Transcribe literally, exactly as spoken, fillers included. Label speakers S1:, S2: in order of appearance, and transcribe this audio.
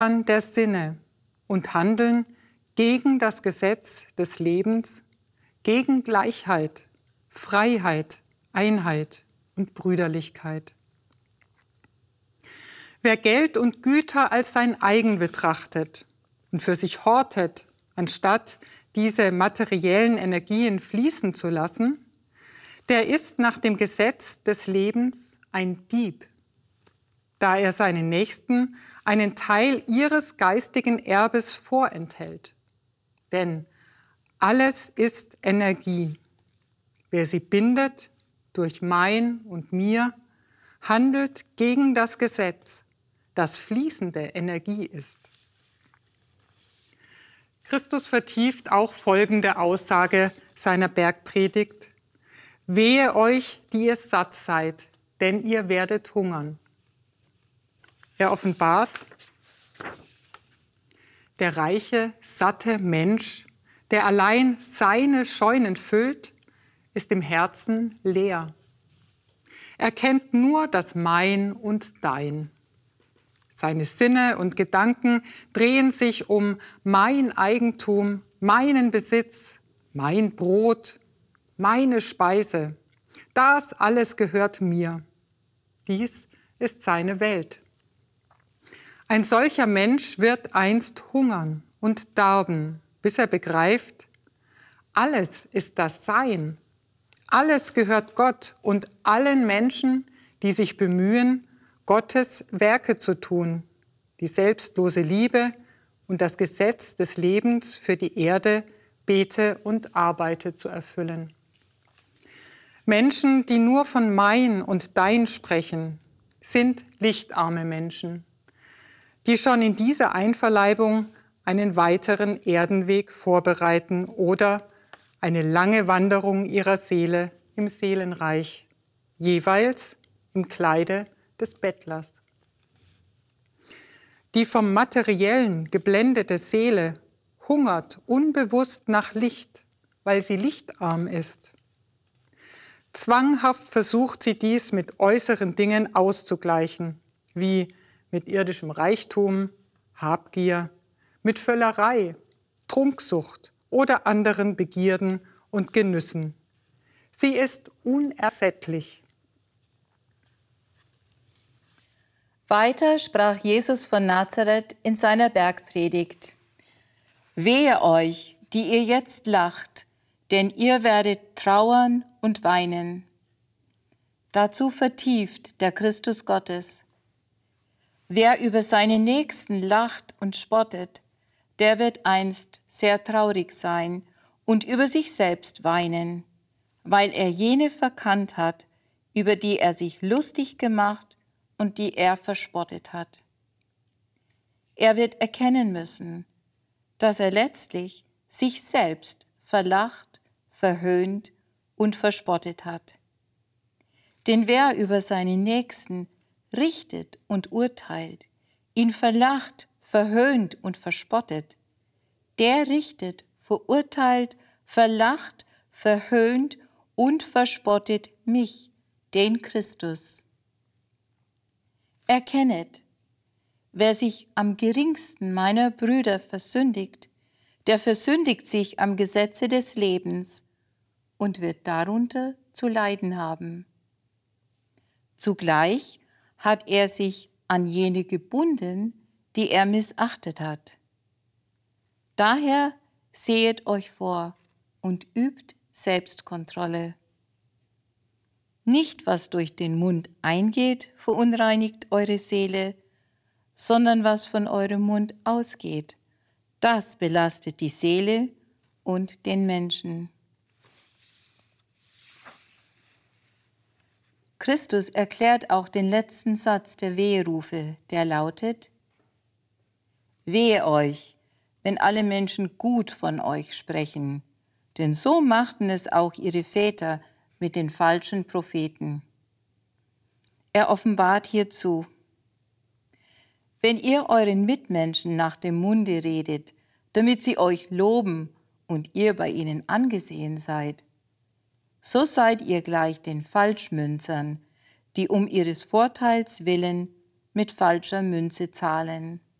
S1: der Sinne und handeln gegen das Gesetz des Lebens, gegen Gleichheit, Freiheit, Einheit und Brüderlichkeit. Wer Geld und Güter als sein eigen betrachtet und für sich hortet, anstatt diese materiellen Energien fließen zu lassen, der ist nach dem Gesetz des Lebens ein Dieb, da er seinen Nächsten einen Teil ihres geistigen Erbes vorenthält. Denn alles ist Energie. Wer sie bindet durch mein und mir, handelt gegen das Gesetz, das fließende Energie ist. Christus vertieft auch folgende Aussage seiner Bergpredigt: Wehe euch, die ihr satt seid, denn ihr werdet hungern. Er offenbart, der reiche, satte Mensch, der allein seine Scheunen füllt, ist im Herzen leer. Er kennt nur das Mein und Dein. Seine Sinne und Gedanken drehen sich um mein Eigentum, meinen Besitz, mein Brot, meine Speise. Das alles gehört mir. Dies ist seine Welt. Ein solcher Mensch wird einst hungern und darben, bis er begreift, alles ist das Sein. Alles gehört Gott und allen Menschen, die sich bemühen, Gottes Werke zu tun, die selbstlose Liebe und das Gesetz des Lebens für die Erde bete und arbeite zu erfüllen. Menschen, die nur von mein und dein sprechen, sind lichtarme Menschen, die schon in dieser Einverleibung einen weiteren Erdenweg vorbereiten oder eine lange Wanderung ihrer Seele im Seelenreich, jeweils im Kleide des Bettlers. Die vom Materiellen geblendete Seele hungert unbewusst nach Licht, weil sie lichtarm ist. Zwanghaft versucht sie dies mit äußeren Dingen auszugleichen, wie mit irdischem Reichtum, Habgier, mit Völlerei, Trunksucht oder anderen Begierden und Genüssen. Sie ist unersättlich.
S2: Weiter sprach Jesus von Nazareth in seiner Bergpredigt: Wehe euch, die ihr jetzt lacht, denn ihr werdet trauern und weinen. Dazu vertieft der Christus Gottes: Wer über seinen Nächsten lacht und spottet, der wird einst sehr traurig sein und über sich selbst weinen, weil er jene verkannt hat, über die er sich lustig gemacht und die er verspottet hat. Er wird erkennen müssen, dass er letztlich sich selbst verlacht, verhöhnt und verspottet hat. Denn wer über seinen Nächsten richtet und urteilt, ihn verlacht, verhöhnt und verspottet, der richtet, verurteilt, verlacht, verhöhnt und verspottet mich, den Christus. Erkennet, wer sich am geringsten meiner Brüder versündigt, der versündigt sich am Gesetze des Lebens und wird darunter zu leiden haben. Zugleich hat er sich an jene gebunden, die er missachtet hat. Daher sehet euch vor und übt Selbstkontrolle. Nicht, was durch den Mund eingeht, verunreinigt eure Seele, sondern was von eurem Mund ausgeht, das belastet die Seele und den Menschen. Christus erklärt auch den letzten Satz der Weherufe, der lautet: Wehe euch, wenn alle Menschen gut von euch sprechen, denn so machten es auch ihre Väter mit den falschen Propheten. Er offenbart hierzu: Wenn ihr euren Mitmenschen nach dem Munde redet, damit sie euch loben und ihr bei ihnen angesehen seid, so seid ihr gleich den Falschmünzern, die um ihres Vorteils willen mit falscher Münze zahlen.